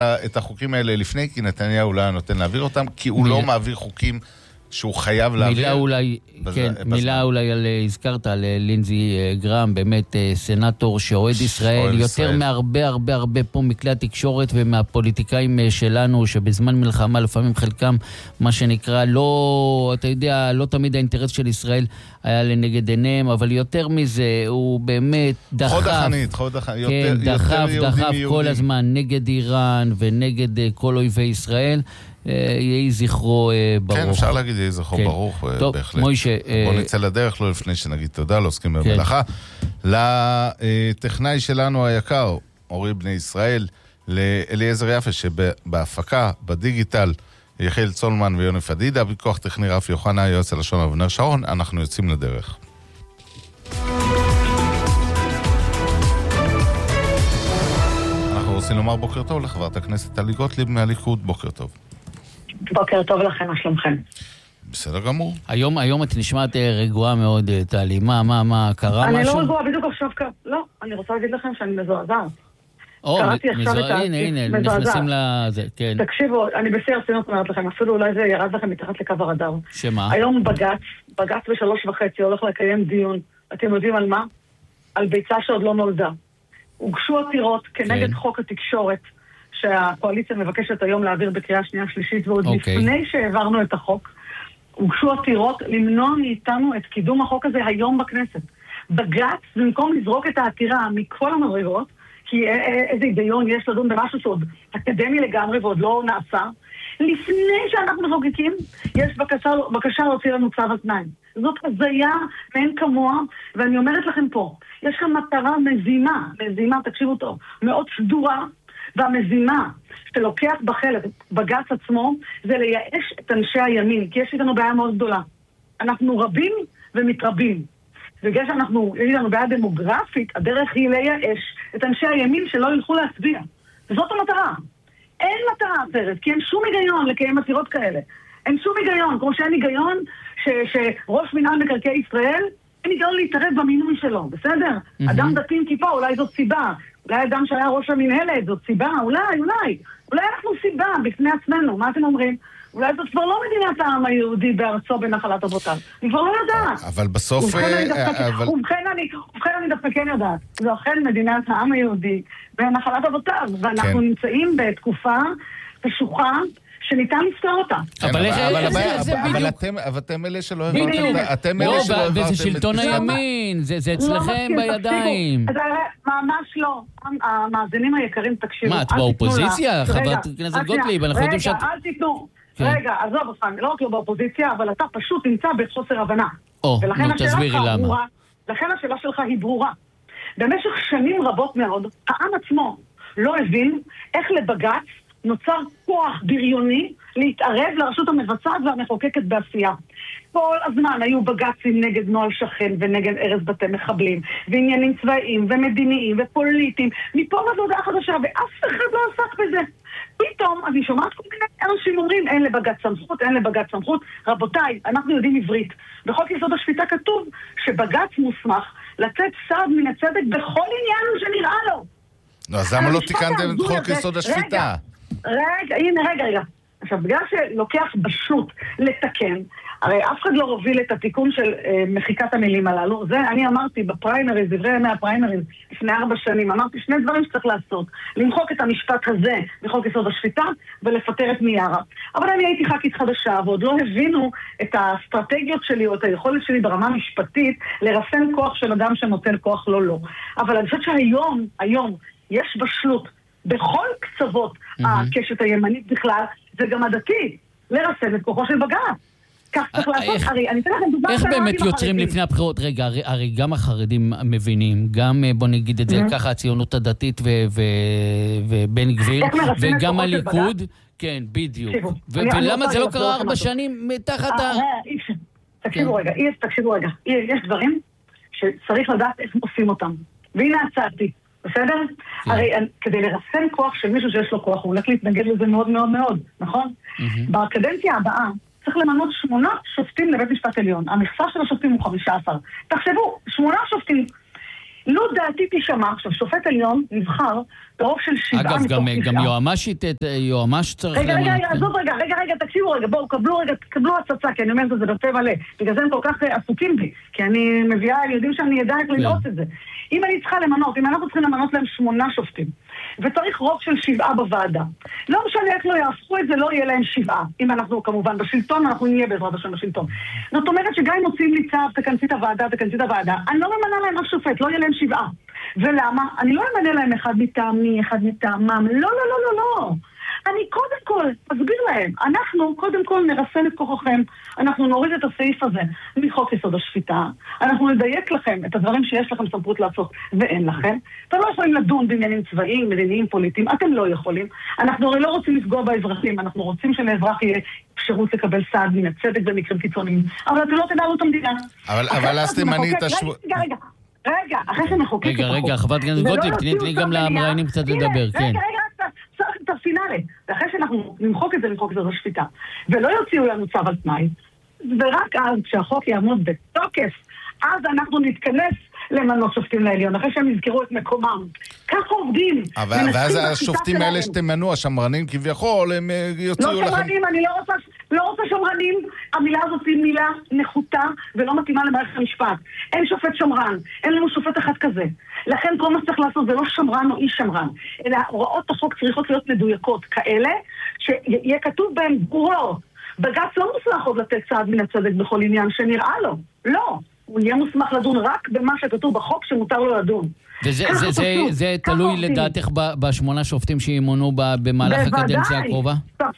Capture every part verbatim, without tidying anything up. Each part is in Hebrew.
את החוקים האלה לפני, כי נתניהו לא נותן להעביר אותם, כי הוא לא מעביר חוקים שהוא חייב להעביר. מילה אולי, כן, מילה אולי על, הזכרת על לינזי גרם, באמת סנטור שאוהד ישראל, יותר מהרבה הרבה הרבה פה מכלי התקשורת ומהפוליטיקאים שלנו, שבזמן מלחמה לפעמים חלקם, מה שנקרא, לא, אתה יודע, לא תמיד האינטרס של ישראל היה לנגד עיניהם, אבל יותר מזה, הוא באמת דחף, חוד החנית, חוד החנית, כן, יותר, דחף, יותר דחף יהודים, כל יהודים. הזמן נגד איראן ונגד כל אויבי ישראל. יהי זכרו ברוך. כן, אפשר להגיד יהי זכרו כן. ברוך, טוב, בהחלט. מוישה, בוא נצא לדרך, לא לפני שנגיד תודה, לא עוסקים במלאכה. לטכנאי שלנו היקר, אורי בני ישראל, לאליעזר יפה, שבהפקה, בדיגיטל, יחיאל צולמן ויוני פדידה, בכוח טכני רף יוחנה, יועץ הלשון אבנר שרון, אנחנו יוצאים לדרך. אנחנו רוצים לומר בוקר טוב לחברת הכנסת טלי גוטליב מהליכוד, בוקר טוב. בוקר טוב לכם, מה שלומכם? בסדר גמור. היום, היום את נשמעת רגועה מאוד, טלי. מה, מה, מה, קרה אני משהו? אני לא רגועה, בדיוק עכשיו קרה. לא, אני רוצה להגיד לכם שאני מזועזעת. או, מזועזעת, הנה, הנה, נכנסים לזה, כן. תקשיבו, אני בשיא הרצינות אומרת לכם, אפילו אולי זה ירד לכם מתחת לקו הרדאר. שמה? היום בג"ץ, בג"ץ בשלוש וחצי הולך לקיים דיון. אתם יודעים על מה? על ביצה שעוד לא נולדה. הוגשו עתירות כנגד כן. חוק התקשורת, שהקואליציה מבקשת היום להעביר בקריאה שנייה שלישית, ועוד okay. לפני שהעברנו את החוק, הוגשו עתירות למנוע מאיתנו את קידום החוק הזה היום בכנסת. בג"ץ, במקום לזרוק את העתירה מכל המדרגות, כי איזה היגיון יש לדון במשהו שעוד אקדמי לגמרי ועוד לא נעשה, לפני שאנחנו מחוקקים, יש בקשה, בקשה להוציא לנו צו על תנאי. זאת הזיה ואין כמוה, ואני אומרת לכם פה, יש כאן מטרה מזימה, מזימה, תקשיבו טוב, מאוד סדורה, והמזימה שלוקח בחלק, בג"ץ עצמו, זה לייאש את אנשי הימין, כי יש איתנו בעיה מאוד גדולה. אנחנו רבים ומתרבים. בגלל שאנחנו, יש לנו בעיה דמוגרפית, הדרך היא לייאש את אנשי הימין שלא ילכו להצביע. וזאת המטרה. אין מטרה אחרת, כי אין שום היגיון לקיים עתירות כאלה. אין שום היגיון, כמו שאין היגיון ש- שראש מינהל מקרקעי ישראל, אין היגיון להתערב במינוי שלו, בסדר? Mm-hmm. אדם דתי עם כיפה, אולי זאת סיבה. אולי אדם שהיה ראש המנהלת, זאת סיבה, אולי, אולי. אולי אנחנו סיבה בפני עצמנו, מה אתם אומרים? אולי זאת כבר לא מדינת העם היהודי בארצו בנחלת אבותיו. אני כבר לא יודעת. אבל בסוף... ובכן אני דווקא כן יודעת. זו אכן מדינת העם היהודי בנחלת אבותיו. ואנחנו נמצאים בתקופה פשוחה שניתן לפתור אותה. אבל אתם אלה שלא העברתם... אתם אלה שלא העברתם... וזה שלטון הימין, זה אצלכם בידיים. ממש לא. המאזינים היקרים, תקשיבו. מה, את באופוזיציה? חברת כנסת גוטליב, אנחנו יודעים שאת... רגע, אל תיתנו. רגע, עזוב אותך, לא רק לא באופוזיציה, אבל אתה פשוט נמצא בחוסר הבנה. או, נו, תסבירי למה. לכן השאלה שלך היא ברורה. במשך שנים רבות מאוד, העם עצמו לא הבין איך לבג"ץ נוצר כוח בריוני להתערב לרשות המבצעת והמחוקקת בעשייה. כל הזמן היו בג"צים נגד נועל שכן ונגד ארז בתי מחבלים, ועניינים צבאיים ומדיניים ופוליטיים, מפה ועבודה חדשה, ואף אחד לא עסק בזה. פתאום אני שומעת כל מיני אנשים אומרים, אין לבג"ץ סמכות, אין לבג"ץ סמכות. רבותיי, אנחנו יודעים עברית. בחוק יסוד השפיטה כתוב שבג"ץ מוסמך לתת סעד מן הצדק בכל עניין שנראה לו. לא, אז למה לא תיקנתם את חוק יסוד השפיטה? רגע, הנה, רגע, רגע. עכשיו, בגלל שלוקח פשוט לתקן, הרי אף אחד לא הוביל את התיקון של אה, מחיקת המילים הללו. זה אני אמרתי בפריימריז, דברי ימי הפריימריז, לפני ארבע שנים. אמרתי שני דברים שצריך לעשות. למחוק את המשפט הזה בחוק יסוד השפיטה, ולפטר את מיארה. אבל אני הייתי ח"כית חדשה, ועוד לא הבינו את האסטרטגיות שלי, או את היכולת שלי ברמה משפטית, לרסן כוח של אדם שנותן כוח לא לא. אבל אני חושבת שהיום, היום, יש בשלות, בכל קצוות mm-hmm. הקשת הימנית בכלל, זה גם הדתי, לרסן את כוחו של בג"ץ. כך צריך לעשות, הרי, אני אתן לכם דוגמה... איך באמת יוצרים לפני הבחירות? רגע, הרי, הרי גם החרדים מבינים, גם, בוא נגיד את זה mm-hmm. ככה, הציונות הדתית ובן גביר, וגם הליכוד, כן, בדיוק. ולמה זה לא קרה ארבע שנים מתחת ה... תקשיבו רגע, תקשיבו רגע, יש דברים שצריך לדעת איך עושים אותם. והנה הצעתי. בסדר? הרי כדי לרסן כוח של מישהו שיש לו כוח, הוא הולך להתנגד לזה מאוד מאוד מאוד, נכון? בקדנציה הבאה צריך למנות שמונה שופטים לבית משפט עליון. המכסה של השופטים הוא חמישה עשר. תחשבו, שמונה שופטים. לו דעתי תשמע, עכשיו שופט עליון נבחר ברוב של שבעה אגב, מתוך גם, תשעה. גם יועמ"שית, יועמ"ש צריך... רגע, רגע, רגע, כן. עזוב רגע, רגע, רגע, תקשיבו רגע, בואו, קבלו רגע, קבלו הצצה, כי אני אומרת את זה בפה מלא. בגלל זה הם כל כך עסוקים בי, כי אני מביאה, יודעים שאני ידע איך לנעוץ את זה. אם אני צריכה למנות, אם אנחנו צריכים למנות להם שמונה שופטים, וצריך רוב של שבעה בוועדה. לא משנה איך לא יהפכו את זה, לא יהיה להם שבעה. אם אנחנו כמובן בשלטון, אנחנו נהיה בעזרת השם בשלטון. זאת אומרת שגם אם מוצאים לי צו, תכנסי את הוועדה, תכנסי את הוועדה, אני לא ממנה להם אף שופט, לא יהיה להם שבעה. ולמה? אני לא אמנה להם אחד מטעמי, אחד מטעמם. לא, לא, לא, לא, לא. אני קודם כל אסביר להם, אנחנו קודם כל נרסן את כוחכם, אנחנו נוריד את הסעיף הזה מחוק יסוד השפיטה, אנחנו נדייק לכם את הדברים שיש לכם סמכות לעשות ואין לכם. אתם לא יכולים לדון בעניינים צבאיים, מדיניים, פוליטיים, אתם לא יכולים. אנחנו הרי לא רוצים לפגוע באזרחים, אנחנו רוצים שלאזרח יהיה אפשרות לקבל סעד מן הצדק במקרים קיצוניים, אבל אתם לא תנהלו את המדינה. אבל אז תמני את השבוע... רגע, רגע, רגע, אחרי שנחוקק את רגע, החוק. רגע, חברת הכנסת גוטליב, תנית לי גם למראיינים קצת לדבר, כן. רגע, רגע, צריך את הפינאלה. ואחרי שאנחנו נמחוק את זה, נמחוק את זה בשפיטה. ולא יוציאו לנו צו על תנאי, ורק אז, כשהחוק יעמוד בתוקף, אז אנחנו נתכנס למנות שופטים לעליון, אחרי שהם יזכרו את מקומם. כך עובדים. ואז השופטים האלה שתמנו, השמרנים כביכול, הם יוציאו לכם... לא שמרנים, אני לא רוצה... לא רוצה שמרנים, המילה הזאת היא מילה נחותה ולא מתאימה למערכת המשפט. אין שופט שמרן, אין לנו שופט אחד כזה. לכן כל מה שצריך לעשות זה לא שמרן או אי שמרן, אלא הוראות החוק צריכות להיות מדויקות כאלה, שיהיה כתוב בהן ברורות. בג"ץ לא מוסמך עוד לתת צעד מן הצדק בכל עניין שנראה לו. לא. הוא יהיה מוסמך לדון רק במה שכתוב בחוק שמותר לו לדון. וזה זה, זה, זה תלוי לדעתך בשמונה שופטים שימונו במהלך הקדנציה הקרובה?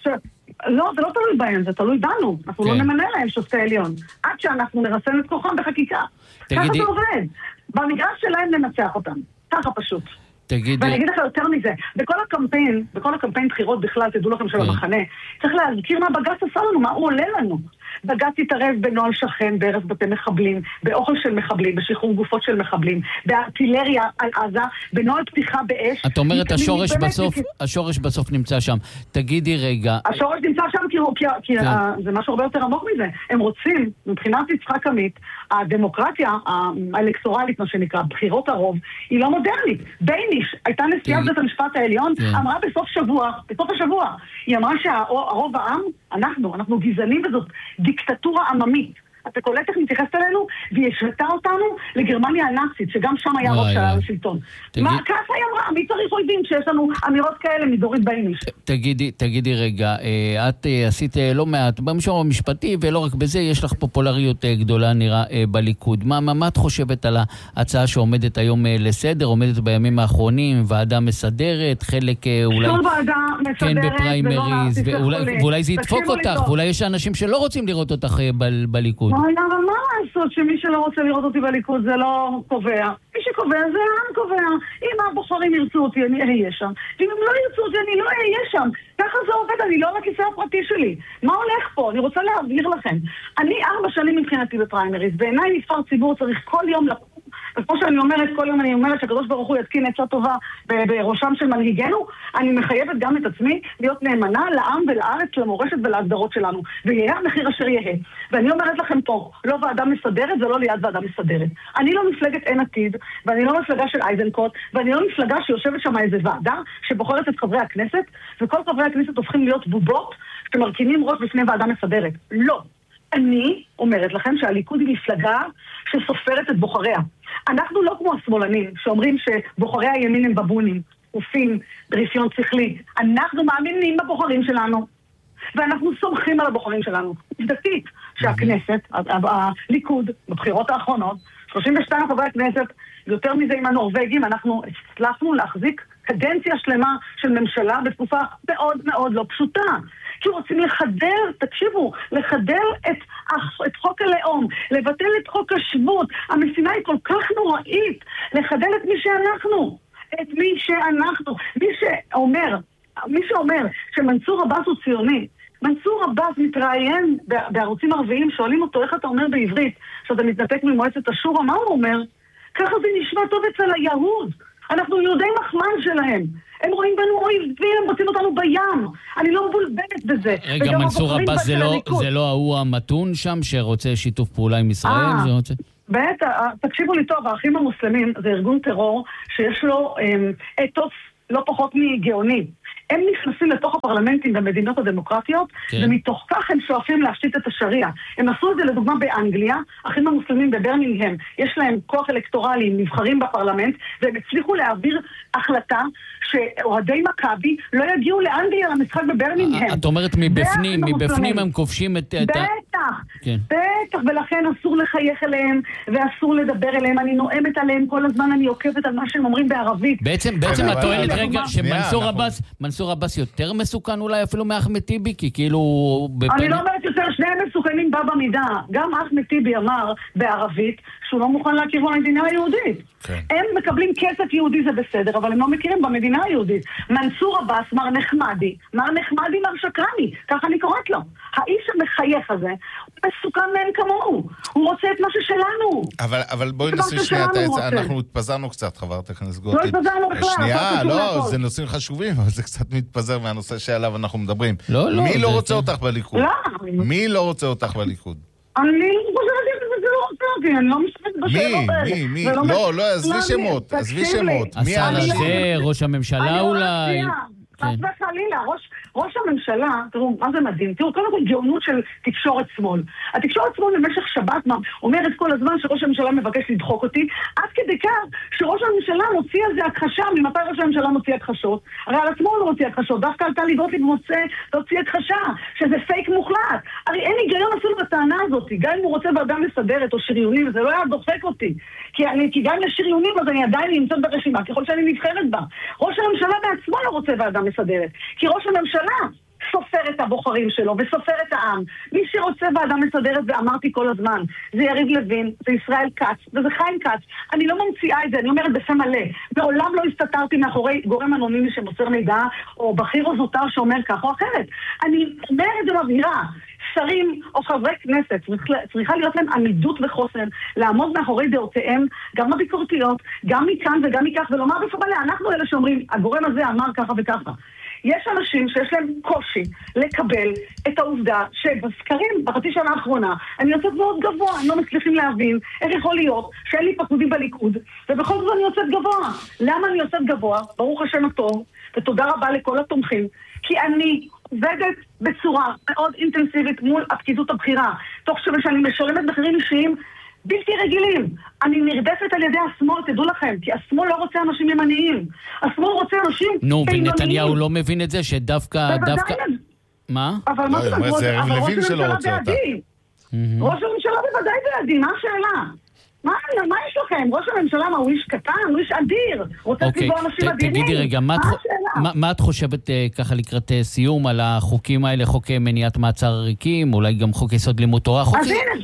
לא, זה לא תלוי בהם, זה תלוי בנו. אנחנו לא נמנה להם שופטי עליון. עד שאנחנו נרסן את כוחם בחקיקה. ככה זה עובד. במגרש שלהם ננצח אותם. ככה פשוט. ואני אגיד לך יותר מזה, בכל הקמפיין, בכל הקמפיין בחירות בכלל, תדעו לכם של המחנה, צריך להזכיר מה בג"ץ עשה לנו, מה הוא עולה לנו. בג"ץ התערב בנוהל שכן, בהרס בתי מחבלים, באוכל של מחבלים, בשחרור גופות של מחבלים, בארטילריה על עזה, בנוהל פתיחה באש. את אומרת, השורש בסוף, השורש בסוף נמצא שם. תגידי רגע... השורש נמצא שם כי זה משהו הרבה יותר עמוק מזה. הם רוצים, מבחינת יצחק עמית, הדמוקרטיה האלקטורלית, מה שנקרא, בחירות הרוב, היא לא מודרנית. בייניש הייתה נשיאת בית המשפט העליון, אמרה בסוף שבוע, בסוף השבוע, היא אמרה שהרוב העם, אנחנו, אנחנו גזענים וזאת דיקטטורה עממית. אתה קולט איך מתייחסת אלינו, והיא השוותה אותנו לגרמניה הנאצית, שגם שם היה רוב שלה לשלטון. מה ככה היא אמרה? מי צריך אויבים שיש לנו אמירות כאלה מדורית בייניש? תגידי, תגידי רגע, את עשית לא מעט במישור המשפטי, ולא רק בזה, יש לך פופולריות גדולה נראה בליכוד. מה, מה את חושבת על ההצעה שעומדת היום לסדר, עומדת בימים האחרונים, ועדה מסדרת, חלק אולי... שום ועדה מסדרת, כן, בפריימריז, ואולי זה ידפוק אותך, ואולי יש אנשים שלא רוצים לראות אותך בליכוד. אבל מה לעשות שמי שלא רוצה לראות אותי בליכוד זה לא קובע? מי שקובע זה העם קובע. אם הבוחרים ירצו אותי אני אהיה שם, ואם הם לא ירצו אותי אני לא אהיה שם. ככה זה עובד, אני לא על הכיסא הפרטי שלי. מה הולך פה? אני רוצה להבהיר לכם. אני ארבע שנים מבחינתי בפריימריז, בעיניי נבחר ציבור צריך כל יום לקום, וכמו שאני אומרת, כל יום אני אומרת שהקדוש ברוך הוא יתקין עצה טובה בראשם של מנהיגנו, אני מחייבת גם את עצמי להיות נאמנה לעם ולארץ, למורשת ולהגדרות שלנו, ויהיה המחיר אשר יהיה. ואני אומרת לכם פה, לא ועדה מסדרת, זה לא ליד ועדה מסדרת. אני לא מפלגת אין עתיד, ואני לא מפלגה של אייזנקוט, ואני לא מפלגה שיושבת שם איזה ועדה שבוחרת את חברי הכנסת, וכל חברי הכנסת הופכים להיות בובות שמרכינים ראש בפני ועדה מסדרת. לא. אני אומרת לכם שהליכוד היא מפלגה שסופרת את בוחריה. אנחנו לא כמו השמאלנים שאומרים שבוחרי הימין הם בבונים, אופים, רפיון שכלי. אנחנו מאמינים בבוחרים שלנו, ואנחנו סומכים על הבוחרים שלנו. עובדתית שהכנסת, הליכוד, בבחירות האחרונות, שלושים ושתיים חברי הכנסת, יותר מזה עם הנורווגים, אנחנו הצלחנו להחזיק קדנציה שלמה של ממשלה בתקופה מאוד מאוד לא פשוטה. כי רוצים לחדר, תקשיבו, לחדר את, את חוק הלאום, לבטל את חוק השבות. המשימה היא כל כך נוראית, לחדר את מי שאנחנו, את מי שאנחנו. מי שאומר, מי שאומר שמנסור עבאס הוא ציוני, מנסור עבאס מתראיין בערוצים ערביים, שואלים אותו איך אתה אומר בעברית, שאתה מתנתק ממועצת השורה, מה הוא אומר? ככה זה נשמע טוב אצל היהוד. אנחנו יודעי מחמן שלהם. הם רואים בנו אויבים, הם רוצים אותנו בים. אני לא מבולבלת בזה. רגע, מנסור עבאס זה לא, זה לא ההוא המתון שם שרוצה שיתוף פעולה עם ישראל? אה, רוצה... בעת, תקשיבו לי טוב, האחים המוסלמים זה ארגון טרור שיש לו אתוס לא פחות מגאוני. הם נכנסים לתוך הפרלמנטים במדינות הדמוקרטיות, כן. ומתוך כך הם שואפים להשתית את השריעה. הם עשו את זה לדוגמה באנגליה, אחים המוסלמים בברמינגהם, יש להם כוח אלקטורלי, נבחרים בפרלמנט, והם הצליחו להעביר החלטה שאוהדי מכבי לא יגיעו לאנגליה למשחק בברמינגהם. את אומרת מבפנים, מבפנים הם כובשים את... בטח, כן. בטח, ולכן אסור לחייך אליהם, ואסור לדבר אליהם, אני נואמת עליהם כל הזמן, אני עוקבת על מה שהם אומרים בערבית. בעצם, בעצם את טוענת רגע שמנסור עבאס, מנסור עבאס יותר מסוכן אולי אפילו מאחמד טיבי, כי כאילו... אני לא אומרת יותר, שניהם מסוכנים בה במידה. גם אחמד טיבי אמר בערבית שהוא לא מוכן להכיר במדינה היהודית. כן. הם מקבלים כסף יהודי זה בסדר, אבל הם לא מכירים במדינה היהודית. מנסור עבאס, מר נחמדי, מר נחמדי, מר שקרני, ככה אני קוראת לו. האיש המחייך הזה, הוא מסוכן מהם כמוהו. הוא רוצה את מה ששלנו. אבל, אבל בואי נשים שנייה, אנחנו התפזרנו קצת, חברת הכנסת גוטליב. לא התפזרנו בכלל. שנייה, לא, זה נושאים חשובים, אבל זה קצת מתפזר מהנושא שעליו אנחנו מדברים. לא, לא. מי לא רוצה אותך בליכוד? לא. מי לא רוצה אותך בליכוד? אני חושבת שזה לא רוצה אותי, אני לא משתפת בשאלות האלה. מי? מי? לא, לא, עזבי שמות, עזבי שמות. השר הזה, ראש הממשלה אולי? אז וחלילה, ראש, ראש הממשלה, תראו, מה זה מדהים? תראו, קודם כל גאונות של תקשורת שמאל. התקשורת שמאל במשך שבת אומרת כל הזמן שראש הממשלה מבקש לדחוק אותי, עד כדי כך שראש הממשלה מוציא על זה הכחשה. ממתי ראש הממשלה מוציא הכחשות? הרי על עצמו הוא מוציא הכחשות, דווקא עלתה לי גוטליב מוצא להוציא הכחשה, שזה פייק מוחלט. הרי אין היגיון אפילו בטענה הזאת, גם אם הוא רוצה באדם מסדרת או שריונים, וזה לא היה דוחק אותי. כי, אני, כי גם לשריונים, אז אני עדיין נמצאת ברשימה, ככל שאני נבחרת בה. ראש הממשלה בעצמו לא רוצה באדם מסדרת. כי ראש הממשלה סופר את הבוחרים שלו וסופר את העם. מי שרוצה ועדה מסדרת, ואמרתי כל הזמן, זה יריב לוין, זה ישראל כץ, וזה חיים כץ. אני לא ממציאה את זה, אני אומרת בפה מלא. בעולם לא הסתתרתי מאחורי גורם אנונימי שמוסר מידע, או בכיר או זוטר שאומר כך או אחרת. אני אומרת ומבהירה, שרים או חברי כנסת, צריכה להיות להם עמידות וחוסן, לעמוד מאחורי דעותיהם, גם הביקורתיות, גם מכאן וגם מכך, ולומר בפה מלא, אנחנו אלה שאומרים, הגורם הזה אמר ככה וככה. יש אנשים שיש להם קושי לקבל את העובדה שבסקרים בחצי שנה האחרונה אני יוצאת מאוד גבוה, הם לא מצליחים להבין איך יכול להיות שאין לי פקודים בליכוד ובכל זאת אני יוצאת גבוה. למה אני יוצאת גבוה? ברוך השם הטוב, ותודה רבה לכל התומכים, כי אני עובדת בצורה מאוד אינטנסיבית מול הפקידות הבכירה, תוך שאני משלמת מחירים אישיים בלתי רגילים. אני נרדפת על ידי השמאל, תדעו לכם, כי השמאל לא רוצה אנשים ימניים. השמאל רוצה אנשים נו, ונתניהו לא מבין את זה שדווקא... דווקא... מה? אבל מה זה? זה יריב לוין שלא רוצה אותה. ראש הממשלה בוודאי בעדי, מה השאלה? מה, מה יש לכם? ראש הממשלה, מה, הוא איש קטן? הוא איש אדיר. רוצה לצבוע אנשים אדירים? תגידי רגע, מה את חושבת ככה לקראת סיום על החוקים האלה, חוק מניעת מעצר עריקים, אולי גם חוק יסוד לימוד תורה? אז הנה,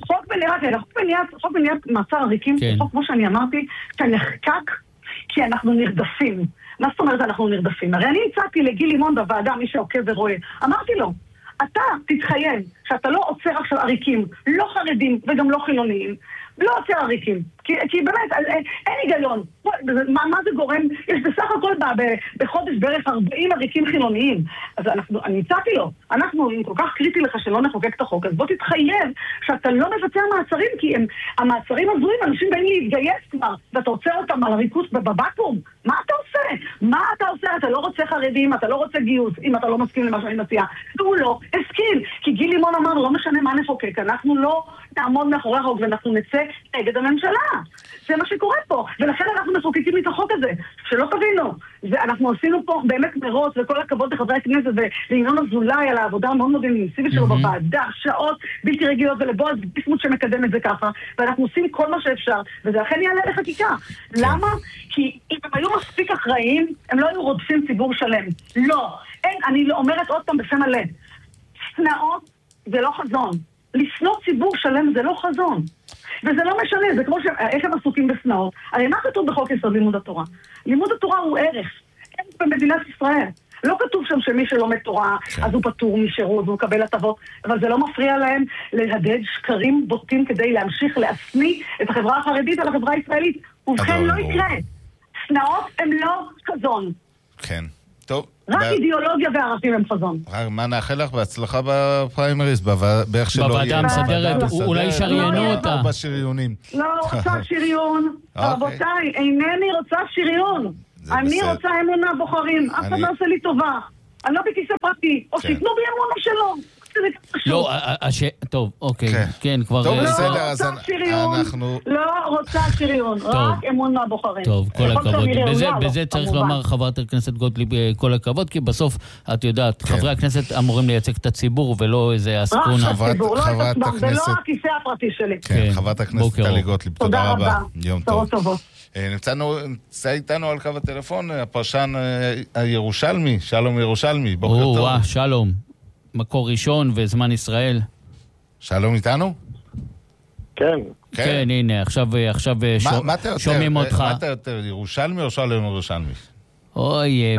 חוק מניעת מעצר עריקים, חוק כמו שאני אמרתי, שנחקק כי אנחנו נרדפים. מה זאת אומרת אנחנו נרדפים? הרי אני הצעתי לגיל לימון בוועדה, מי שעוקב ורואה, אמרתי לו, אתה תתחייב שאתה לא עוצר עכשיו עריקים, לא חרדים וגם לא חילוניים, לא עוצר עריקים, כי, כי באמת אין, אין היגיון. מה, מה זה גורם? יש בסך הכל ב, ב, בחודש בערך ארבעים עריקים חילוניים. אז אנחנו, אני הצעתי לו, אנחנו, אם כל כך קריטי לך שלא נחוקק את החוק, אז בוא תתחייב שאתה לא מבצע מעצרים, כי הם, המעצרים הזויים, אנשים באים להתגייס כבר, ואתה עוצר אותם על הריקוס בבקום. מה אתה עושה? מה אתה עושה? אתה לא רוצה חרדים, אתה לא רוצה גיוס, אם אתה לא מסכים למה שאני מציעה. והוא לא הסכים, כי גיל לימון אמר, לא משנה מה נחוקק, אנחנו לא נעמוד מאחורי החוק ואנחנו נצא נגד הממשלה. זה מה שקורה פה, ולכן אנחנו מחוקקים את החוק הזה, שלא תבינו. ואנחנו עשינו פה באמת מרוץ, וכל הכבוד לחברי הכנסת ולינון אזולאי על העבודה המאוד מאוד אינטנסיבית שלו בוועדה, שעות בלתי רגילות, ולבועז ביסמוט שמקדם את זה ככה, ואנחנו עושים כל מה שאפשר, וזה אכן יעלה לחקיקה. למה? כי אם הם היו מספיק אחראיים, הם לא היו רודפים ציבור שלם. לא. אין, אני אומרת עוד פעם בפה מלא. שנאות זה לא חזון. לשנוא ציבור שלם זה לא חזון. וזה לא משנה, זה כמו שאיך הם עסוקים בסנאות. הרי מה כתוב בחוק יסוד לימוד התורה? לימוד התורה הוא ערך. אין במדינת ישראל. לא כתוב שם שמי שלומד תורה, אז הוא פטור משירות והוא מקבל הטבות, אבל זה לא מפריע להם להדד שקרים בוטים כדי להמשיך להשניא את החברה החרדית על החברה הישראלית. ובכן לא יקרה. שנאות הם לא חזון. כן. טוב. רק אידיאולוגיה וערכים הם חזון. מה נאחל לך? בהצלחה בפריימריז, באיך שלא בוועדה המסדרת, אולי שריינו אותה. בשריונים. לא רוצה שריון. רבותיי, אינני רוצה שריון. אני רוצה אמון מהבוחרים. אף אחד לא עושה לי טובה. אני לא בכיסא פרטי. או שיתנו בי אמון או שלא. לא, טוב, אוקיי, כן, כבר... טוב, לא בסדר, רוצה אז שריון, אנחנו... לא רוצה שריון, רק אמון מהבוחרים. טוב, כל הכבוד. בזה צריך לומר, חברת הכנסת גוטליב, כל הכבוד, כי בסוף, את יודעת, חברי הכנסת אמורים לייצג את הציבור, ולא איזה עסקונה. רק הציבור, לא את עצמם, ולא הכיסא הפרטי שלי. כן, חברת הכנסת טלי גוטליב, תודה רבה. תודה רבה. יום טוב. טובות. נמצא איתנו על קו הטלפון, הפרשן הירושלמי, שלום ירושלמי, בוקר טוב. שלום. מקור ראשון וזמן ישראל. שלום איתנו? כן. כן, הנה, עכשיו שומעים אותך. מה אתה יותר, ירושלמי או שלום ירושלמי? אוי...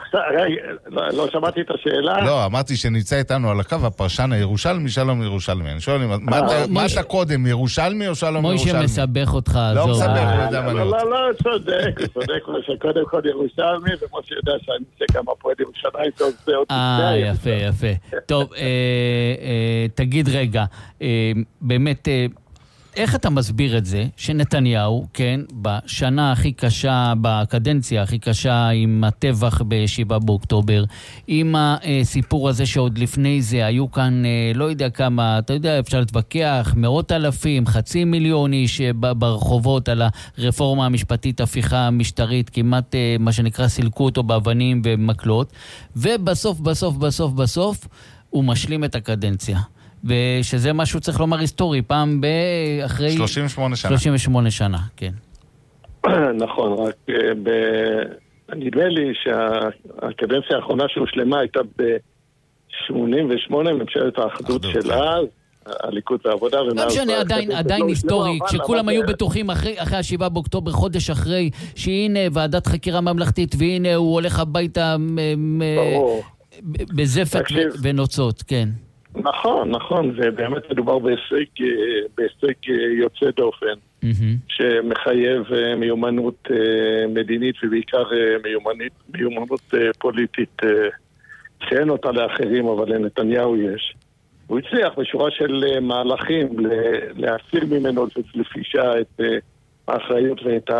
לא שמעתי את השאלה. לא, אמרתי שנמצא איתנו על הקו הפרשן הירושלמי, שלום ירושלמי. אני שואל, מה אתה קודם, ירושלמי או שלום ירושלמי? מוישה מסבך אותך. לא מסבך, לא יודע מה לא, לא, לא, צודק, צודק, שקודם כל ירושלמי, ומשה יודע שאני שגם הפועל ירושלים, טוב, זה עוד אה, יפה, יפה. טוב, תגיד רגע, באמת... איך אתה מסביר את זה שנתניהו, כן, בשנה הכי קשה, בקדנציה הכי קשה עם הטבח בשבעה באוקטובר, עם הסיפור הזה שעוד לפני זה היו כאן, לא יודע כמה, אתה יודע, אפשר להתווכח, מאות אלפים, חצי מיליון איש ברחובות על הרפורמה המשפטית, הפיכה משטרית, כמעט מה שנקרא סילקו אותו באבנים ומקלות, ובסוף, בסוף, בסוף, בסוף, הוא משלים את הקדנציה. ושזה משהו צריך לומר היסטורי, פעם באחרי... שלושים ושמונה שנה. שלושים ושמונה שנה, כן. נכון, רק נדמה לי שהקדנציה האחרונה שהושלמה הייתה ב-שמונים ושמונה, ממשלת האחדות של אז, הליכוד והעבודה. לא משנה, עדיין היסטורי, כשכולם היו בטוחים אחרי השבעה באוקטובר, חודש אחרי, שהנה ועדת חקירה ממלכתית, והנה הוא הולך הביתה בזפת ונוצות, כן. נכון, נכון, זה באמת מדובר בהישג, בהישג יוצא דופן, שמחייב מיומנות מדינית ובעיקר מיומנות, מיומנות פוליטית שאין אותה לאחרים, אבל לנתניהו יש. הוא הצליח בשורה של מהלכים להסיר ממנו לפגישה את האחריות ואת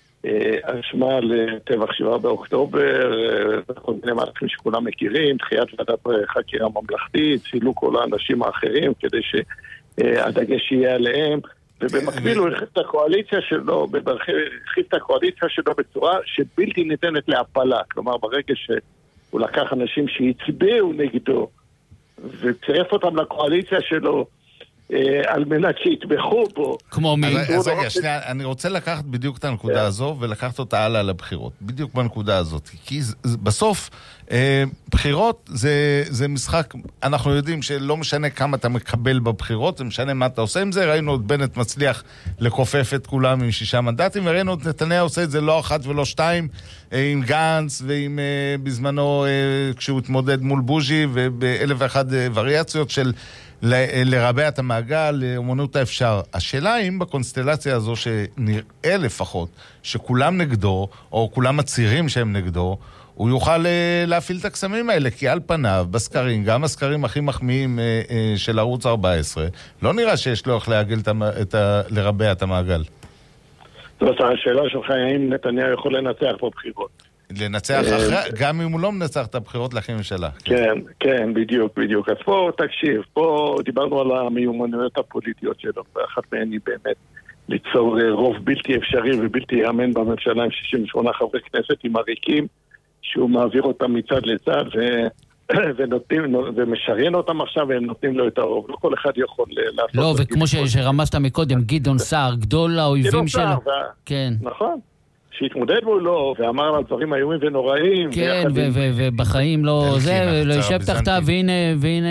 האשמה לטבח שבעה באוקטובר, וכל מיני מהלכים שכולם מכירים, דחיית ועדת חקירה ממלכתית, סילוק כל האנשים האחרים כדי שהדגש יהיה עליהם, ובמקביל הוא הרחיב את הקואליציה שלו, הרחיב את הקואליציה שלו בצורה שבלתי ניתנת להפלה, כלומר ברגע שהוא לקח אנשים שהצביעו נגדו וצירף אותם לקואליציה שלו על מנת שיתמכו בו. כמו מי? אז רגע, שנייה, אני רוצה לקחת בדיוק את הנקודה הזו ולקחת אותה הלאה לבחירות. בדיוק בנקודה הזאת. כי בסוף, בחירות זה משחק, אנחנו יודעים שלא משנה כמה אתה מקבל בבחירות, זה משנה מה אתה עושה עם זה. ראינו את בנט מצליח לקופף את כולם עם שישה מנדטים, וראינו את נתניהו עושה את זה לא אחת ולא שתיים, עם גנץ ועם בזמנו כשהוא התמודד מול בוז'י, ובאלף ואחת וריאציות של לרבע את המעגל, לאמנות האפשר. השאלה אם בקונסטלציה הזו שנראה לפחות שכולם נגדו, או כולם מצהירים שהם נגדו, הוא יוכל להפעיל את הקסמים האלה, כי על פניו, בסקרים, גם הסקרים הכי מחמיאים של ערוץ ארבע עשרה, לא נראה שיש לו איך להגל את ה... לרבע את המעגל. זאת אומרת, השאלה שלך, האם נתניהו יכול לנצח פה בחירות? לנצח אחרי, גם אם הוא לא מנצח את הבחירות להכין ממשלה. כן, כן, בדיוק, בדיוק. אז פה, תקשיב, פה דיברנו על המיומנויות הפוליטיות שלו, ואחת מהן היא באמת ליצור רוב בלתי אפשרי ובלתי יאמן בממשלה עם שישים ושמונה חברי כנסת עם עריקים, שהוא מעביר אותם מצד לצד ונותנים, ומשריין אותם עכשיו והם נותנים לו את הרוב. לא כל אחד יכול לעשות... לא, וכמו שרמזת מקודם, גדעון סער, גדול האויבים שלו. כן. נכון. שהתמודד מולו ואמר על דברים איומים ונוראים. כן, ובחיים לא זה, לא יושב תחתיו, והנה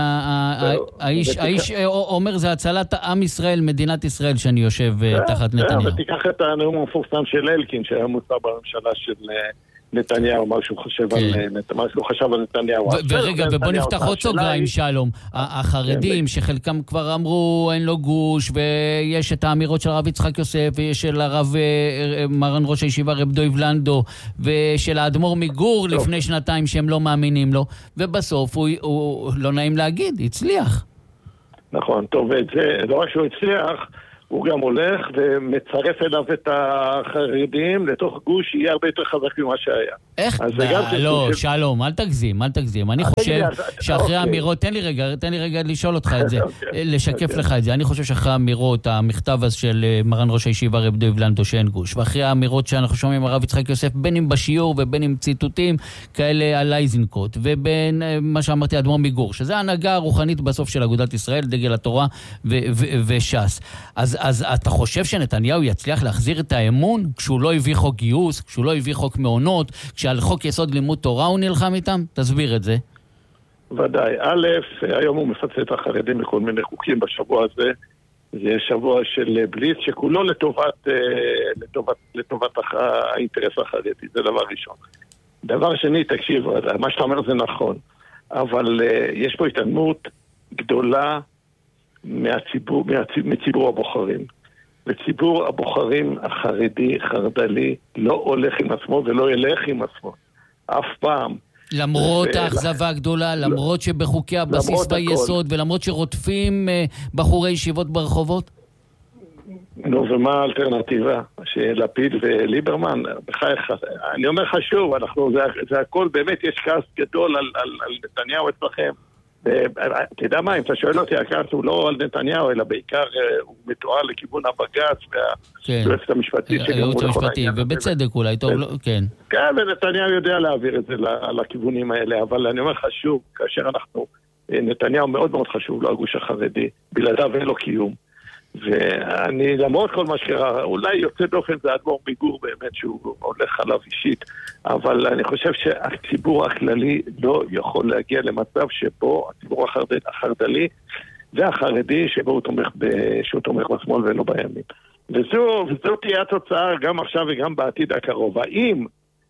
האיש אומר, זה הצלת עם ישראל, מדינת ישראל, שאני יושב תחת נתניהו. ותיקח את הנאום המפורסם של אלקין, שהיה מוצא בממשלה של נתניהו, מה שהוא חושב על מה שהוא חשב על נתניהו. ורגע, ובוא נפתח עוד סוגריים, שלום. החרדים, שחלקם כבר אמרו, אין לו גוש, ויש את האמירות של הרב יצחק יוסף, ויש של הרב מרן ראש הישיבה רב דויב לנדו, ושל האדמו"ר מגור לפני שנתיים שהם לא מאמינים לו, ובסוף הוא, לא נעים להגיד, הצליח. נכון, טוב, ואת זה, לא רק שהוא הצליח, הוא גם הולך ומצרף אליו את החרדים לתוך גוש שיהיה הרבה יותר חזק ממה שהיה. איך? לא, שלום, אל תגזים, אל תגזים. אני חושב שאחרי האמירות, תן לי רגע, תן לי רגע לשאול אותך את זה, לשקף לך את זה. אני חושב שאחרי האמירות, המכתב הזה של מרן ראש הישיבה רב דויב לנדו שאין גוש, ואחרי האמירות שאנחנו שומעים הרב יצחק יוסף, בין אם בשיעור ובין אם ציטוטים כאלה על אייזנקוט, ובין מה שאמרתי אדמו"ר מגור, שזה ההנהגה הרוחנית בסוף של אגודת ישראל, דגל התורה וש"ס. אז אז אתה חושב שנתניהו יצליח להחזיר את האמון כשהוא לא הביא חוק גיוס, כשהוא לא הביא חוק מעונות, כשעל חוק יסוד לימוד תורה הוא נלחם איתם? תסביר את זה. ודאי. א', היום הוא מפצה את החרדים בכל מיני חוקים בשבוע הזה. זה שבוע של בליץ שכולו לטובת, לטובת, לטובת האינטרס החרדי. זה דבר ראשון. דבר שני, תקשיב, מה שאתה אומר זה נכון. אבל יש פה התעלמות גדולה מהציבור, מציבור הבוחרים. וציבור הבוחרים החרדי, חרדלי, לא הולך עם עצמו ולא ילך עם עצמו. אף פעם. למרות האכזבה הגדולה, למרות שבחוקי הבסיס והיסוד, ולמרות שרודפים בחורי ישיבות ברחובות? נו, ומה האלטרנטיבה? שלפיד וליברמן, בחייך, אני אומר לך שוב, אנחנו, זה, זה הכל, באמת יש כעס גדול על, על, על נתניהו אצלכם. אתה יודע מה, אם אתה שואל אותי, הכעס הוא לא על נתניהו, אלא בעיקר הוא מתואר לכיוון הבג"ץ והיועצת המשפטית. היועצת המשפטית, ובצדק אולי, טוב, כן. כן, ונתניהו יודע להעביר את זה לכיוונים האלה, אבל אני אומר לך שוב, כאשר אנחנו, נתניהו מאוד מאוד חשוב לו, הגוש החרדי, בלעדיו אין לו קיום. ואני, למרות כל מה שקרה, אולי יוצא דופן זה אדמו"ר מגור באמת שהוא הולך עליו אישית, אבל אני חושב שהציבור הכללי לא יכול להגיע למצב שבו הציבור החרדלי, החרדלי והחרדי שבו הוא תומך, ב, שהוא תומך בשמאל ולא בימין. וזו, וזו תהיה התוצאה גם עכשיו וגם בעתיד הקרוב. האם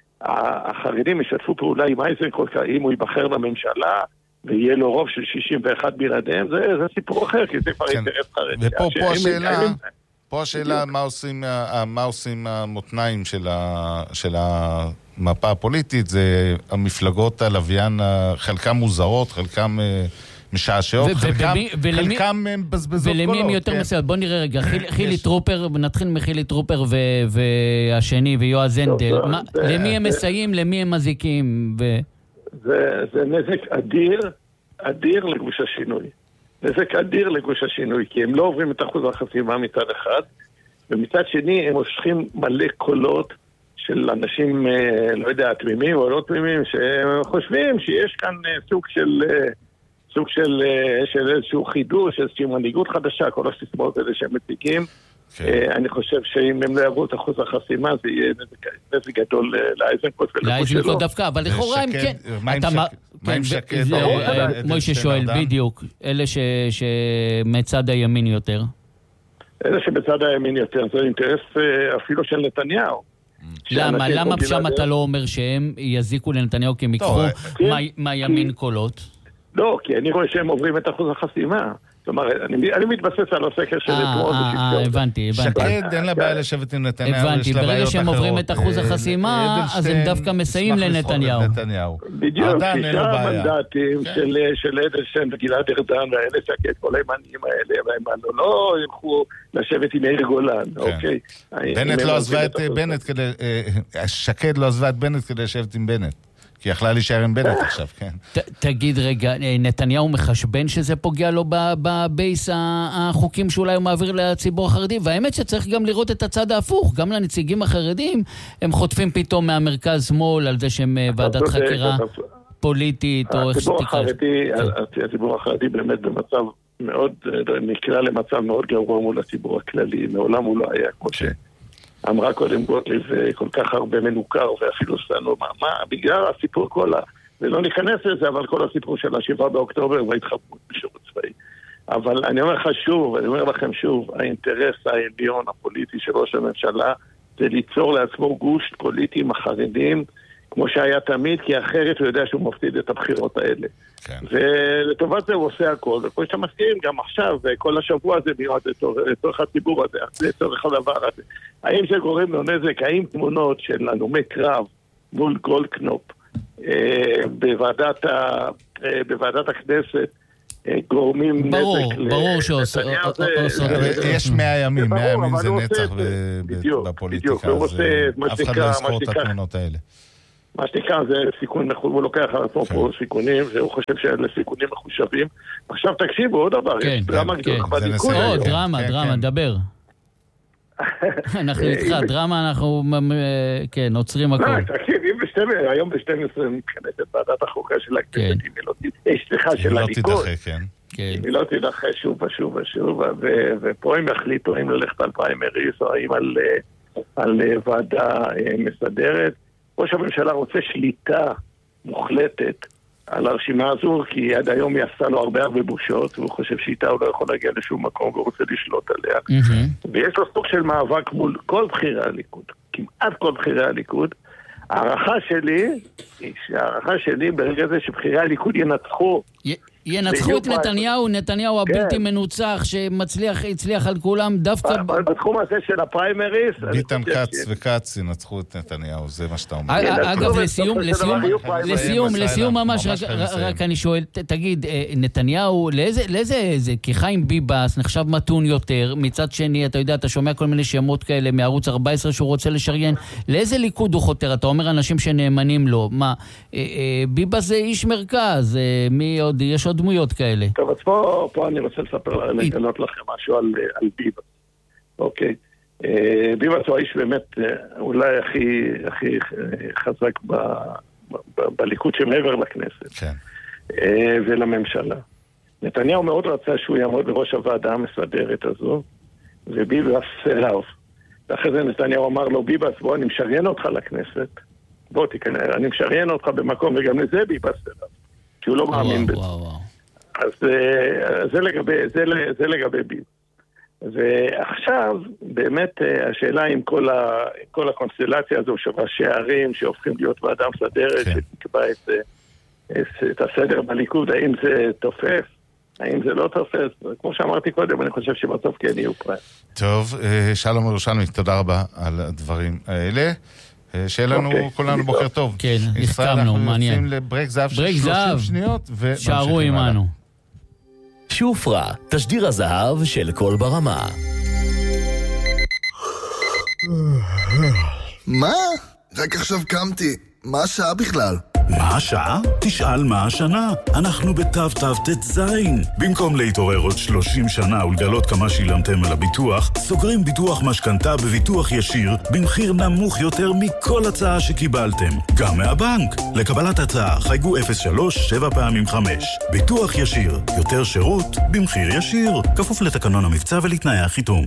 החרדים ישתפו פעולה עם אייזנקוט, אם הוא ייבחר לממשלה, ויהיה לו רוב של שישים ואחת בלעדיהם, זה, זה סיפור אחר, כי זה כבר כן. אינטרס חרדי. ופה פה השאלה, פה השאלה מה עושים, מה עושים המותניים של, ה, של המפה הפוליטית, זה המפלגות הלוויין, חלקם מוזרות, חלקם משעשעות, חלקם, ולמי, חלקם בזבזות קולות. ולמי הם יותר כן. מסוים? בוא נראה רגע, חיל, חילי טרופר, נתחיל מחילי טרופר ו, והשני ויועז הנדל, מה, זה, למי הם זה... מסייעים, למי הם מזיקים ו... זה, זה נזק אדיר, אדיר לגוש השינוי. נזק אדיר לגוש השינוי, כי הם לא עוברים את אחוז החסימה מצד אחד, ומצד שני הם מושכים מלא קולות של אנשים, לא יודע, תמימים או לא תמימים, שחושבים שיש כאן סוג של, סוג של, של איזשהו חידוש, איזושהי מנהיגות חדשה, כל הסיסמאות האלה שהם מציגים. אני חושב שאם הם לא יעברו את אחוז החסימה זה יהיה נזק גדול לאייזנקוט ולגוש שלו. לאייזנקוט דווקא, אבל לכאורה הם כן. מה עם שקד? מוישה שואל, בדיוק. אלה שמצד הימין יותר. אלה שבצד הימין יותר, זה אינטרס אפילו של נתניהו. למה? למה שם אתה לא אומר שהם יזיקו לנתניהו כי הם יקחו מהימין קולות? לא, כי אני רואה שהם עוברים את אחוז החסימה. כלומר, אני, אני מתבסס על הסקר של אתמול. אה, הבנתי, הבנתי. שקד, אין לה בעיה לשבת עם נתניהו. הבנתי, ברגע שהם עוברים את אחוז החסימה, אז הם דווקא מסייעים לנתניהו. בדיוק, שישה מנדטים של אדלשטיין וגלעד ארדן והאלה שקד, כל הימנים האלה, והם לא ילכו לשבת עם יאיר גולן, אוקיי? בנט לא עזבה את בנט כדי, שקד לא עזבה את בנט כדי לשבת עם בנט. כי יכלה להישאר עם בנט עכשיו, כן. תגיד רגע, נתניהו מחשבן שזה פוגע לו בבייס החוקים שאולי הוא מעביר לציבור החרדי, והאמת שצריך גם לראות את הצד ההפוך, גם לנציגים החרדים, הם חוטפים פתאום מהמרכז שמאל על זה שהם ועדת חקירה פוליטית, או איך שתקרא. הציבור החרדי באמת במצב מאוד, נקרא למצב מאוד גרוע מול הציבור הכללי, מעולם הוא לא היה כמו ש... אמרה קודם גוטליב כל כך הרבה מנוכר ואפילו סנו מה, מה, בגלל הסיפור כל ה... ולא ניכנס לזה, אבל כל הסיפור של השבעה באוקטובר וההתחברות בשירות צבאי. אבל אני אומר לך שוב, אני אומר לכם שוב, האינטרס העליון הפוליטי של ראש הממשלה זה ליצור לעצמו גוש פוליטי עם החרדים כמו שהיה תמיד, כי אחרת הוא יודע שהוא מפסיד את הבחירות האלה. כן. ולטובת זה הוא עושה הכל, וכמו שאתה מסכים, גם עכשיו, כל השבוע הזה מיועד לצורך הציבור הזה, לצורך הדבר הזה. האם זה גורם לו נזק? האם תמונות של הלומי קרב מול גולדקנופ אה, בוועדת, ה, אה, בוועדת הכנסת, גורמים ברור, נזק. ברור שעושה. יש מאה ימים, מאה ימים זה נצח בפוליטיקה, אף אחד לא יזכור את התמונות האלה. מה שנקרא זה סיכון, הוא לוקח על עצמו פה סיכונים, והוא חושב שאלה סיכונים מחושבים. עכשיו תקשיבו, עוד דבר, יש דרמה גדולה בליכוד. או, דרמה, דרמה, דבר. אנחנו איתך, דרמה, אנחנו, כן, עוצרים הכל. לא, תקשיב, היום ב-שתים עשרה מתכנסת ועדת החוקה של הכנסת, סליחה, של הליכוד. היא לא תידחה שוב ושוב ושוב, ופה הם יחליטו האם ללכת על פריימריז או האם על ועדה מסדרת. ראש הממשלה רוצה שליטה מוחלטת על הרשימה הזו, כי עד היום היא עשה לו הרבה הרבה בושות, והוא חושב שאיתה הוא לא יכול להגיע לשום מקום, והוא רוצה לשלוט עליה. Mm-hmm. ויש לו סוג של מאבק מול כל בחירי הליכוד, כמעט כל בחירי הליכוד. הערכה שלי, הערכה שלי ברגע זה שבחירי הליכוד ינצחו. י- ינצחו את נתניהו, נתניהו הבלתי מנוצח שמצליח, הצליח על כולם דווקא... בתחום הזה של הפריימריס... ביטן קץ וקץ ינצחו את נתניהו, זה מה שאתה אומר. אגב, לסיום, לסיום, לסיום ממש, רק אני שואל, תגיד, נתניהו, לאיזה, כי חיים ביבס נחשב מתון יותר, מצד שני, אתה יודע, אתה שומע כל מיני שמות כאלה מערוץ ארבע עשרה שהוא רוצה לשריין, לאיזה ליכוד הוא חותר? אתה אומר אנשים שנאמנים לו, מה, ביבס זה איש מרכז, מי עוד, יש עוד דמויות כאלה. טוב, אז פה, פה אני רוצה לספר, לגלות לכם משהו על, על ביבס. אוקיי. ביבס הוא האיש באמת אולי הכי, הכי חזק ב, ב, ב, בליכוד שמעבר לכנסת. כן. ולממשלה. נתניהו מאוד רצה שהוא יעמוד בראש הוועדה המסדרת הזו, וביבס אליו. ואחרי זה נתניהו אמר לו, ביבס, בוא, אני משריין אותך לכנסת. בוא, תיכנס, אני משריין אותך במקום, וגם לזה ביבס אליו. כי הוא לא מאמין בזה. אז זה לגבי, זה, זה לגבי ביב. ועכשיו, באמת, השאלה עם כל, ה, כל הקונסטלציה הזו של ראשי הערים שהופכים להיות ועדה מסדרת, כן. שתקבע את, את הסדר בליכוד, האם זה תופס, האם זה לא תופס. כמו שאמרתי קודם, אני חושב שבסוף כן יהיו פריים. טוב, שלום ירושלמי, תודה רבה על הדברים האלה. שיהיה לנו כולנו בוקר טוב. כן, הסכמנו, מעניין. אנחנו יוצאים לברק זהב של שלושים שניות. שערו עמנו. שופרה, תשדיר הזהב של כל ברמה. מה? רק עכשיו קמתי. מה השעה בכלל? מה השעה? תשאל מה השנה. אנחנו בתו תו תת זין. במקום להתעורר עוד שלושים שנה ולגלות כמה שילמתם על הביטוח, סוגרים ביטוח משכנתה בביטוח ישיר במחיר נמוך יותר מכל הצעה שקיבלתם. גם מהבנק. לקבלת הצעה חייגו אפס שלוש שבע פעמים חמש. ביטוח ישיר. יותר שירות במחיר ישיר. כפוף לתקנון המבצע ולתנאי החיתום.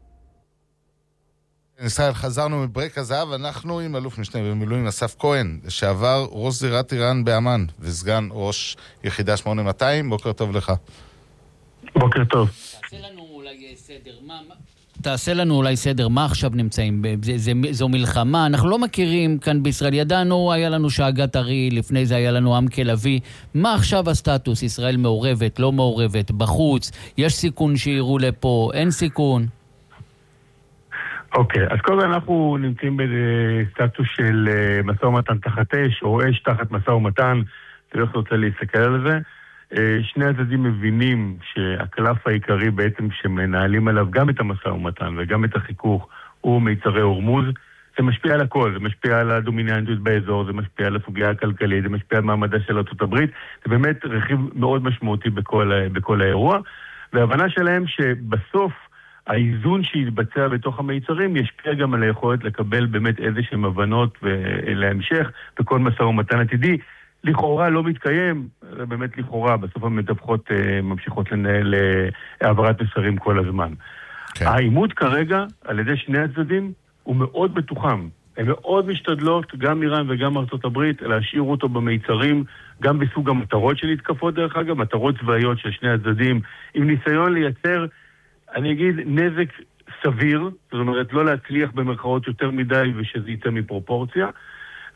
ישראל, חזרנו מברק הזהב, אנחנו עם אלוף משנה במילואים אסף כהן, שעבר ראש זירת איראן באמן, וסגן ראש יחידה שמונה מאתיים. בוקר טוב לך. בוקר טוב. תעשה לנו אולי סדר, מה, תעשה לנו אולי סדר, מה עכשיו נמצאים? זה, זה, זו מלחמה, אנחנו לא מכירים כאן בישראל, ידענו, היה לנו שאגת ארי, לפני זה היה לנו עם כלבי, מה עכשיו הסטטוס? ישראל מעורבת, לא מעורבת, בחוץ, יש סיכון שיראו לפה, אין סיכון? אוקיי, אז קודם אנחנו נמצאים בסטטוס של משא ומתן תחת אש, או אש תחת משא ומתן, זה לא רוצה להסתכל על זה. שני הצדדים מבינים שהקלף העיקרי בעצם שמנהלים עליו גם את המשא ומתן וגם את החיכוך הוא מיצרי הורמוז. זה משפיע על הכל, זה משפיע על הדומיננטיות באזור, זה משפיע על הסוגיה הכלכלית, זה משפיע על מעמדה של ארצות הברית, זה באמת רכיב מאוד משמעותי בכל, בכל האירוע, וההבנה שלהם שבסוף האיזון שיתבצע בתוך המיצרים ישפיע גם על היכולת לקבל באמת איזשהם הבנות להמשך בכל משא ומתן עתידי. לכאורה לא מתקיים, זה באמת לכאורה, בסוף המדווחות ממשיכות לנהל העברת מסרים כל הזמן. כן. העימות כרגע על ידי שני הצדדים הוא מאוד מתוחם. הן מאוד משתדלות, גם איראן וגם ארצות הברית, להשאיר אותו במיצרים, גם בסוג המטרות של התקפות דרך אגב, מטרות צבאיות של שני הצדדים, עם ניסיון לייצר, אני אגיד, נזק סביר, זאת אומרת, לא להצליח במרכאות יותר מדי ושזה יצא מפרופורציה,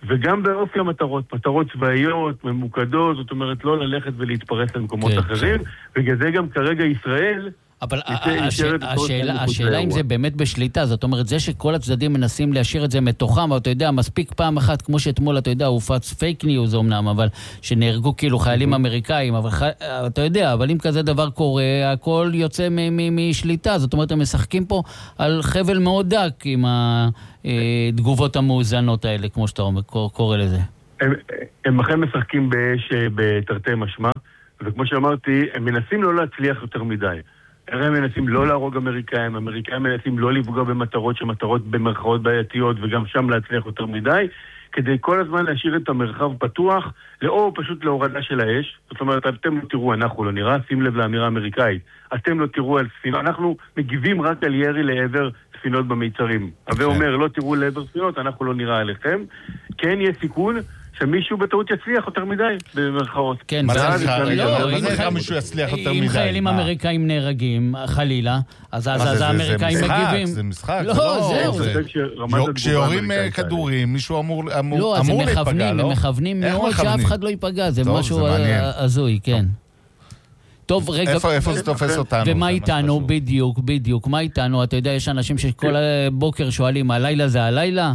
וגם באופי המטרות, מטרות צבאיות, ממוקדות, זאת אומרת לא ללכת ולהתפרס למקומות אחרים, בגלל זה גם כרגע ישראל... אבל השאלה אם זה באמת בשליטה, זאת אומרת, זה שכל הצדדים מנסים להשאיר את זה מתוכם, אבל אתה יודע, מספיק פעם אחת, כמו שאתמול, אתה יודע, הופץ פייק ניוז אמנם, אבל שנהרגו כאילו חיילים אמריקאים, אבל אתה יודע, אבל אם כזה דבר קורה, הכל יוצא משליטה, זאת אומרת, הם משחקים פה על חבל מאוד דק עם התגובות המאוזנות האלה, כמו שאתה קורא לזה. הם אכן משחקים באש בתרתי משמע, וכמו שאמרתי, הם מנסים לא להצליח יותר מדי. הם מנסים לא להרוג אמריקאים, אמריקאים מנסים לא לפגוע במטרות שמטרות במרכאות בעייתיות וגם שם להצליח יותר מדי, כדי כל הזמן להשאיר את המרחב פתוח, או פשוט להורדה של האש. זאת אומרת, אתם לא תראו, אנחנו לא נראה, שים לב לאמירה האמריקאית, אתם לא תראו על ספינות, אנחנו מגיבים רק על ירי לעבר ספינות במיצרים. הווה אומר, לא תראו לעבר ספינות, אנחנו לא נראה עליכם. כן, יש סיכון שמישהו בטעות יצליח יותר מדי, במרכאות. כן, מה זה לך מישהו יצליח יותר מדי? אם חיילים אמריקאים נהרגים, חלילה, אז האמריקאים מגיבים. זה משחק, לא, זהו. כשיורים כדורים, מישהו אמור להיפגע, לא? לא, אז הם מכוונים, הם מכוונים מאוד שאף אחד לא ייפגע, זה משהו הזוי, כן. טוב, רגע, איפה זה תופס אותנו? ומה איתנו? בדיוק, בדיוק. מה איתנו? אתה יודע, יש אנשים שכל בוקר שואלים, הלילה זה הלילה?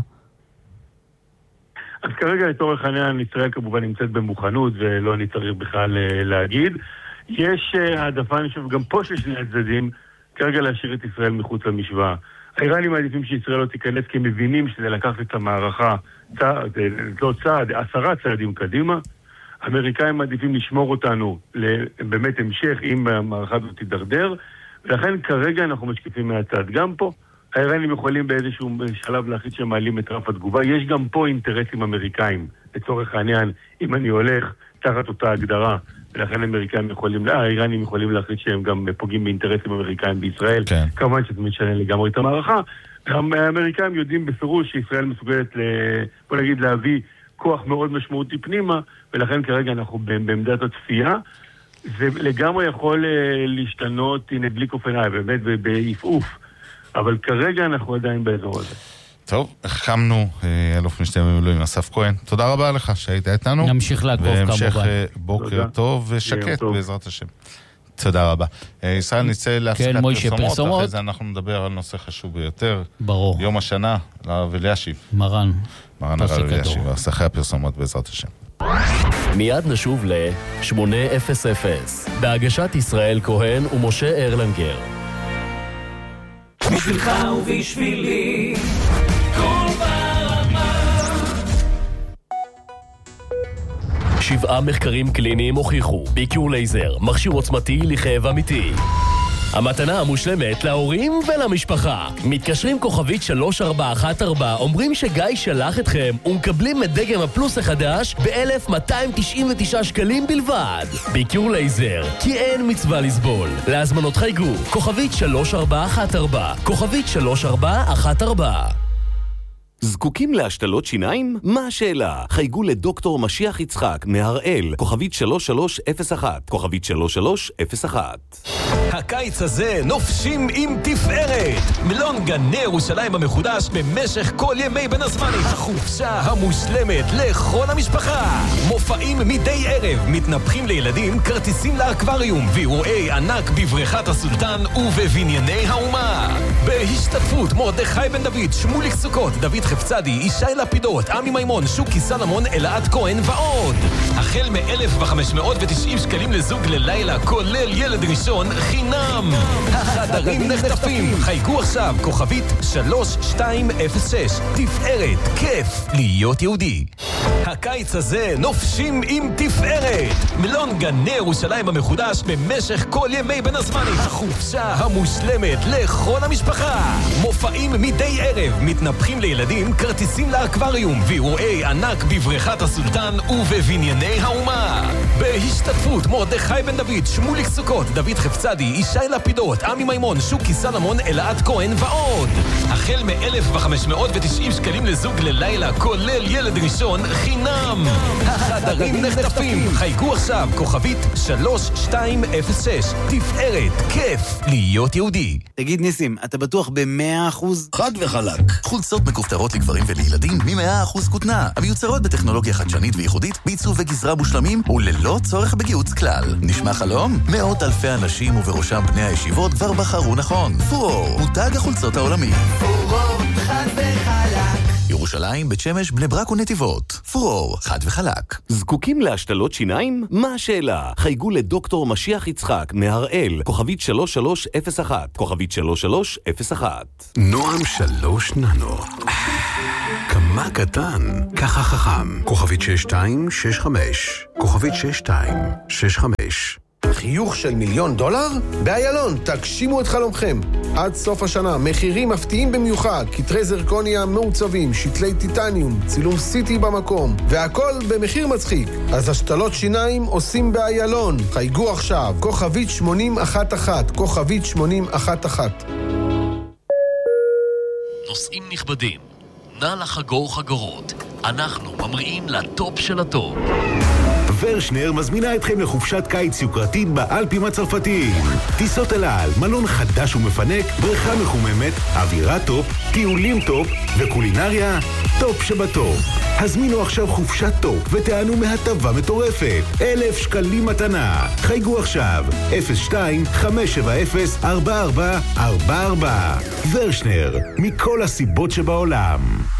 אז כרגע לצורך העניין ישראל כמובן נמצאת במוכנות ולא אני צריך בכלל להגיד. יש העדפה, אני חושב, גם פה של שני הצדדים, כרגע להשאיר את ישראל מחוץ למשוואה. האיראנים מעדיפים שישראל לא תיכנס כי מבינים שזה לקחת את המערכה צעד, לא צעד, עשרה צעדים קדימה. האמריקאים מעדיפים לשמור אותנו באמת המשך אם המערכה הזאת תידרדר, ולכן כרגע אנחנו משקיפים מהצד. גם פה האיראנים יכולים באיזשהו שלב להחליט שהם מעלים את רף התגובה. יש גם פה אינטרסים אמריקאים, לצורך העניין, אם אני הולך תחת אותה הגדרה, ולכן האמריקאים יכולים, האיראנים יכולים להחליט שהם גם פוגעים באינטרסים אמריקאים בישראל. כן. כמובן שזה משנה לגמרי את המערכה. האמריקאים יודעים בפירוש שישראל מסוגלת, בוא נגיד, להביא כוח מאוד משמעותי פנימה, ולכן כרגע אנחנו בעמדת הצפייה. זה לגמרי יכול להשתנות, הנה בלי קופנאי, באמת בעיפעוף. אבל כרגע אנחנו עדיין באזור הזה. טוב, החכמנו, אלוף משנה במילואים אסף כהן. תודה רבה לך שהיית איתנו. נמשיך לעקוב כמובן. והמשך בוקר טוב ושקט בעזרת השם. תודה רבה. ישראל נצא להפסקת פרסומות, אחרי זה אנחנו נדבר על נושא חשוב ביותר. ברור. יום השנה, הרב אלישיב. מרן. מרן הרב אלישיב, אחרי הפרסומות בעזרת השם. מיד נשוב ל-שמונה אפס אפס, בהגשת ישראל כהן ומשה ארלנגר. בשבילך ובשבילי כל ברמה. שבעה מחקרים קליניים הוכיחו ביקיור לייזר, מכשיר עוצמתי לכאב אמיתי. המתנה המושלמת להורים ולמשפחה. מתקשרים כוכבית שלוש ארבע אחת ארבע, אומרים שגיא שלח אתכם ומקבלים את דגם הפלוס החדש ב-אלף מאתיים תשעים ותשעה שקלים בלבד. ביקיור לייזר, כי אין מצווה לסבול. להזמנות חייגו, כוכבית שלוש ארבע אחת ארבע, כוכבית שלוש ארבע אחת ארבע. זקוקים להשתלות שיניים? מה השאלה? חייגו לדוקטור משיח יצחק מהראל, כוכבית שלוש שלוש אפס אחת, כוכבית שלוש שלוש אפס אחת. הקיץ הזה נופשים עם תפארת. מלון גני ירושלים המחודש במשך כל ימי בין הזמנים. החופשה המושלמת לכל המשפחה. מופעים מדי ערב, מתנפחים לילדים, כרטיסים לאקווריום, ואירועי ענק בבריכת הסולטן ובבנייני האומה. בהשתתפות מרדכי בן דוד, שמוליק סוכות, דוד חפצדי, ישי לפידות, עמי מימון, שוקי סלמון, אלעד כהן ועוד. החל מ-אלף וחמש מאות ותשעים שקלים לזוג ללילה, כולל ילד ראשון חינם. החדרים נחטפים. חייגו עכשיו, כוכבית שלוש שתיים אפס שש. תפארת, כיף להיות יהודי. הקיץ הזה נופשים עם תפארת. מלון גני ירושלים המחודש במשך כל ימי בין הזמנים. החופשה המושלמת לכל המשפחה. מופעים מדי ערב, מתנפחים לילדים, כרטיסים לאקווריום, ואירועי ענק בבריכת הסולטן ובבנייני האומה. בהשתתפות מרדכי בן דוד, שמוליק סוכות, דוד חפצדי, ישי לפידות, עמי מימון, שוקי סלמון, אלעד כהן ועוד. החל מ-אלף וחמש מאות ותשעים שקלים לזוג ללילה, כולל ילד ראשון, חינם. החדרים נחטפים. חייגו עכשיו, כוכבית שלוש שתיים אפס שש. תפארת, כיף להיות יהודי. תגיד ניסים, אתה בטוח ב-מאה אחוז? חד וחלק. חולצות מכופתרות לגברים ולילדים מ-מאה אחוז כותנה. המיוצרות בטכנולוגיה חדשנית וייחודית, בעיצוב וגזרה מושלמים וללא צורך בגיוץ כלל. נשמע חלום? מאות אלפי אנשים ובראשם בני הישיבות כבר בחרו נכון. פורור, מותג החולצות העולמי. פורור, חד וחלק. ירושלים, בית שמש, בני ברק ונתיבות. פורור, חד וחלק. זקוקים להשתלות שיניים? מה השאלה? חייגו לדוקטור משיח יצחק מהראל, כוכבית שלוש שלוש אפס אחת, כוכבית שלוש שלוש אפס אחת. נועם שלוש ננו. כמה קטן, ככה חכם. כוכבית שש שתיים שש חמש, כוכבית שש שתיים שש חמש. חיוך של מיליון דולר? באיילון, תגשימו את חלומכם. עד סוף השנה, מחירים מפתיעים במיוחד, כתרי זרקוניה מעוצבים, שתלי טיטניום, צילום סיטי במקום, והכל במחיר מצחיק. אז השתלות שיניים עושים באיילון. חייגו עכשיו, כוכבית שמונים אחת אחת, כוכבית שמונים אחת אחת. נוסעים נכבדים, נא לחגור חגורות. אנחנו ממריאים לטופ של הטופ. ורשנר מזמינה אתכם לחופשת קיץ יוקרתית באלפים הצרפתיים. טיסות אל על, מלון חדש ומפנק, בריכה מחוממת, אווירה טופ, טיולים טופ וקולינריה טופ שבטופ. הזמינו עכשיו חופשת טופ ותענו מהטבה מטורפת. אלף שקלים מתנה. חייגו עכשיו, אפס שתיים חמש שבע אפס ארבע ארבע ארבע ארבע. ורשנר, מכל הסיבות שבעולם.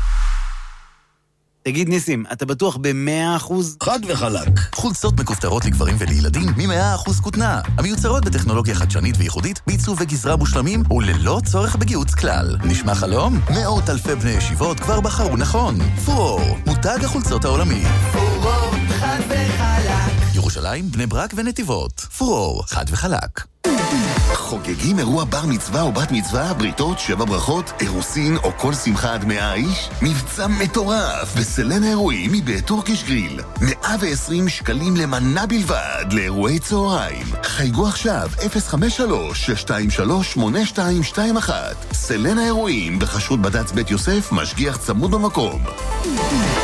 תגיד ניסים, אתה בטוח ב-מאה אחוז? חד וחלק. חולצות מכופתרות לגברים ולילדים מ-מאה אחוז כותנה. המיוצרות בטכנולוגיה חדשנית וייחודית, בעיצוב וגזרה מושלמים וללא צורך בגיוץ כלל. נשמע חלום? מאות אלפי בני ישיבות כבר בחרו נכון. פורור, מותג החולצות העולמי. פורור, חד וחלק. ירושלים, בני ברק ונתיבות. פורור, חד וחלק. חוגגים אירוע בר מצווה או בת מצווה, בריתות, שבע ברכות, אירוסין או כל שמחה עד מאה איש? מבצע מטורף בסלן האירועים מבית טורקיש גריל. מאה ועשרים שקלים למנה בלבד לאירועי צהריים. חייגו עכשיו אפס חמש שלוש שש שתיים שלוש שמונה שתיים שתיים אחת. סלן האירועים בחשרות בד"ץ בית יוסף, משגיח צמוד במקום.